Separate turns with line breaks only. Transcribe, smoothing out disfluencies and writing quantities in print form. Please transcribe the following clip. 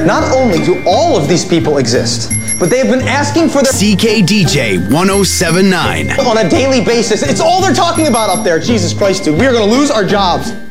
Not only do all of these people exist, but they have been asking for their
CKDJ 1079
on a daily basis. It's all they're talking about up there. Jesus Christ, dude. We are going to lose our jobs.